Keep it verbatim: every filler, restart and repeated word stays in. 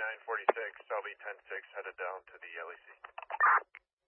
nine forty-six, I'll be ten six headed down to the L E C.